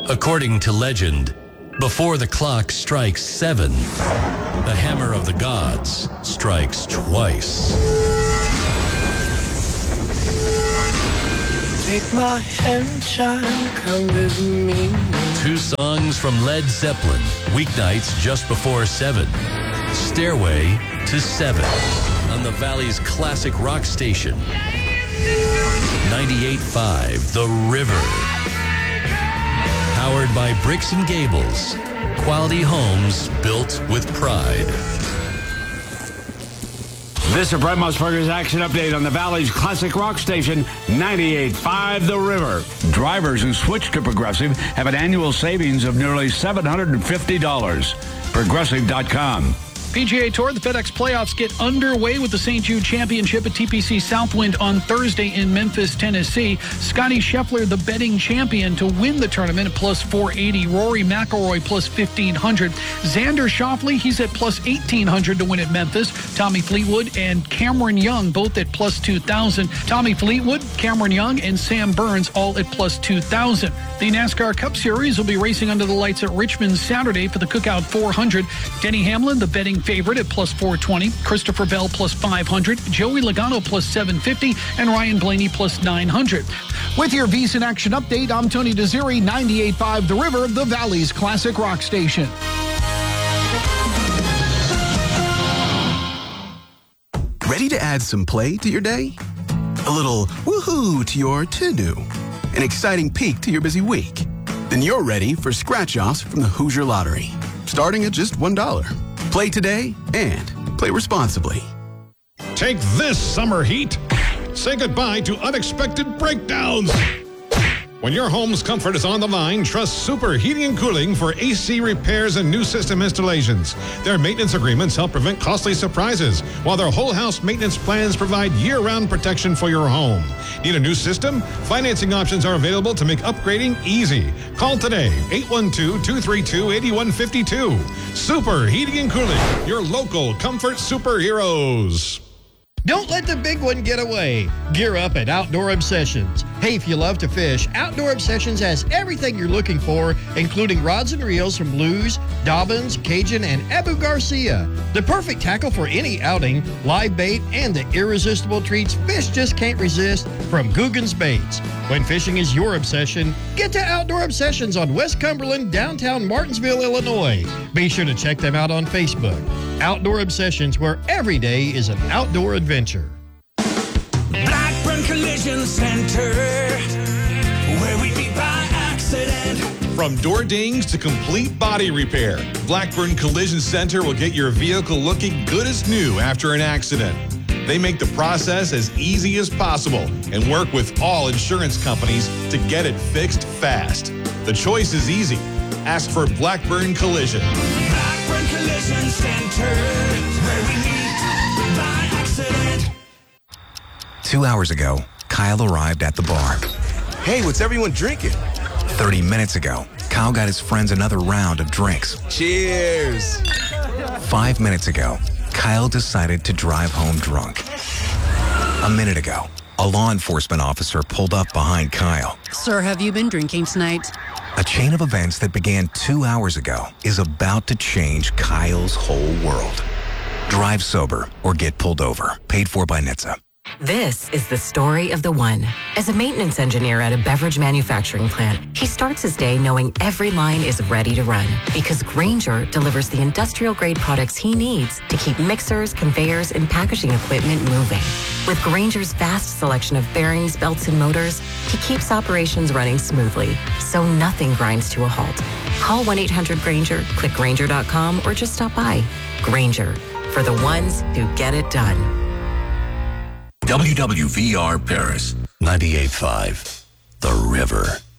According to legend, before the clock strikes 7, the hammer of the gods strikes twice. Take my hand, child, come with me. 2 songs from Led Zeppelin, weeknights just before 7. Stairway to 7 on the Valley's classic rock station. 98.5 The River. Powered by Bricks and Gables. Quality homes built with pride. This is Brett Musburger's Action Update on the Valley's classic rock station, 98.5 The River. Drivers who switch to Progressive have an annual savings of nearly $750. Progressive.com. PGA Tour, the FedEx playoffs get underway with the St. Jude Championship at TPC Southwind on Thursday in Memphis, Tennessee. Scotty Scheffler, the betting champion, to win the tournament at plus 480. Rory McIlroy plus 1,500. Xander Schauffele, he's at plus 1,800 to win at Memphis. Tommy Fleetwood and Cameron Young both at plus 2,000. Tommy Fleetwood, Cameron Young, and Sam Burns all at plus 2,000. The NASCAR Cup Series will be racing under the lights at Richmond Saturday for the Cookout 400. Denny Hamlin, the betting favorite, at plus 420. Christopher Bell plus 500. Joey Logano plus 750. And Ryan Blaney plus 900. With your VSiN Action Update, I'm Tony Desiri, 98.5 The River, the Valley's classic rock station. Ready to add some play to your day? A little woohoo to your to-do? An exciting peek to your busy week? Then you're ready for scratch-offs from the Hoosier Lottery, starting at just $1. Play today and play responsibly. Take this, summer heat. Say goodbye to unexpected breakdowns. When your home's comfort is on the line, trust Super Heating and Cooling for AC repairs and new system installations. Their maintenance agreements help prevent costly surprises, while their whole house maintenance plans provide year-round protection for your home. Need a new system? Financing options are available to make upgrading easy. Call today, 812-232-8152. Super Heating and Cooling, your local comfort superheroes. Don't let the big one get away. Gear up at Outdoor Obsessions. Hey, if you love to fish, Outdoor Obsessions has everything you're looking for, including rods and reels from Lew's, Dobbins, Cajun, and Abu Garcia. The perfect tackle for any outing, live bait, and the irresistible treats fish just can't resist from Guggen's Baits. When fishing is your obsession, get to Outdoor Obsessions on West Cumberland, downtown Martinsville, Illinois. Be sure to check them out on Facebook. Outdoor Obsessions, where every day is an outdoor adventure. Blackburn Collision Center, where we meet by accident. From door dings to complete body repair, Blackburn Collision Center will get your vehicle looking good as new after an accident. They make the process as easy as possible and work with all insurance companies to get it fixed fast. The choice is easy. Ask for Blackburn Collision. Blackburn Collision Center, where we meet by accident. 2 hours ago, Kyle arrived at the bar. Hey, what's everyone drinking? 30 minutes ago, Kyle got his friends another round of drinks. Cheers! 5 minutes ago, Kyle decided to drive home drunk. A minute ago, a law enforcement officer pulled up behind Kyle. Sir, have you been drinking tonight? A chain of events that began 2 hours ago is about to change Kyle's whole world. Drive sober or get pulled over. Paid for by NHTSA. This is the story of the one. As a maintenance engineer at a beverage manufacturing plant, he starts his day knowing every line is ready to run because Grainger delivers the industrial-grade products he needs to keep mixers, conveyors, and packaging equipment moving. With Grainger's vast selection of bearings, belts, and motors, he keeps operations running smoothly, so nothing grinds to a halt. Call 1-800-GRAINGER, click Grainger.com, or just stop by. Grainger, for the ones who get it done. WWVR Paris, 98.5 The River.